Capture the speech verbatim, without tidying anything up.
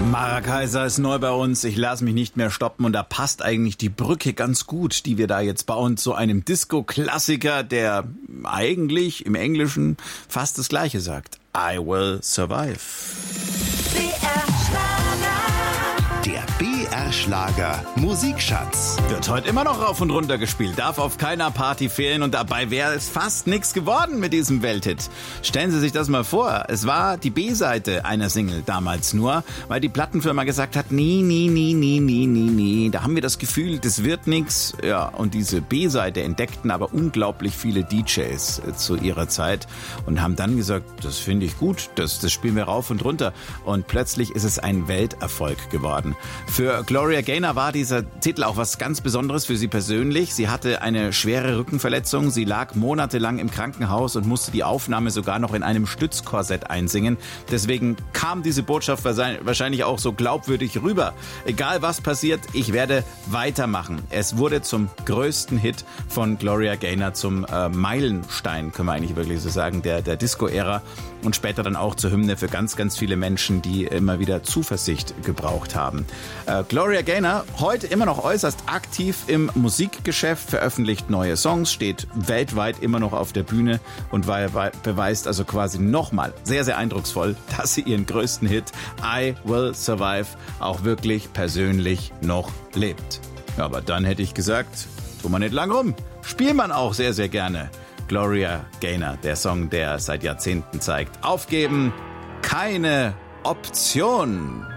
Mara Kaiser ist neu bei uns, ich lasse mich nicht mehr stoppen und da passt eigentlich die Brücke ganz gut, die wir da jetzt bauen zu einem Disco-Klassiker, der eigentlich im Englischen fast das Gleiche sagt. I will survive. Der B R-Schlager Musikschatz Wird heute immer noch rauf und runter gespielt, darf auf keiner Party fehlen und dabei wäre es fast nichts geworden mit diesem Welthit. Stellen Sie sich das mal vor, es war die B-Seite einer Single damals nur, weil die Plattenfirma gesagt hat, nie, nie, nie, nie, nie, nie, nie. Da haben wir das Gefühl, das wird nix. Ja, und diese B-Seite entdeckten aber unglaublich viele D Js zu ihrer Zeit und haben dann gesagt, das finde ich gut, das, das spielen wir rauf und runter. Und plötzlich ist es ein Welterfolg geworden. Für Gloria Gaynor war dieser Titel auch was ganz Besonderes für sie persönlich. Sie hatte eine schwere Rückenverletzung. Sie lag monatelang im Krankenhaus und musste die Aufnahme sogar noch in einem Stützkorsett einsingen. Deswegen kam diese Botschaft wahrscheinlich auch so glaubwürdig rüber. Egal was passiert, ich werde weitermachen. Es wurde zum größten Hit von Gloria Gaynor, zum äh, Meilenstein, können wir eigentlich wirklich so sagen, der, der Disco-Ära und später dann auch zur Hymne für ganz, ganz viele Menschen, die immer wieder Zuversicht gebraucht haben. Äh, Gloria Gaynor, heute immer noch äußerst aktiv im Musikgeschäft, veröffentlicht neue Songs, steht weltweit immer noch auf der Bühne und beweist also quasi nochmal sehr, sehr eindrucksvoll, dass sie ihren größten Hit I Will Survive auch wirklich persönlich noch lebt. Ja, aber dann hätte ich gesagt, tu mal nicht lang rum, spielt man auch sehr, sehr gerne. Gloria Gaynor, der Song, der seit Jahrzehnten zeigt, aufgeben, keine Option.